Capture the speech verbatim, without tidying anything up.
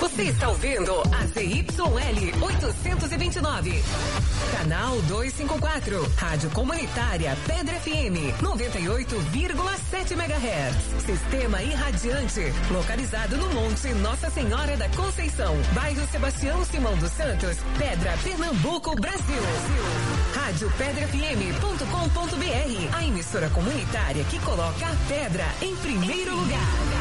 Você está ouvindo a Z Y L oitocentos e vinte e nove. Canal duzentos e cinquenta e quatro. Rádio Comunitária Pedra F M noventa e oito vírgula sete megahertz. Sistema irradiante. Localizado no Monte Nossa Senhora da Conceição. Bairro Sebastião Simão dos Santos. Pedra, Pernambuco, Brasil. Rádio pedra f m ponto com ponto b r. A emissora comunitária que coloca a pedra em primeiro lugar.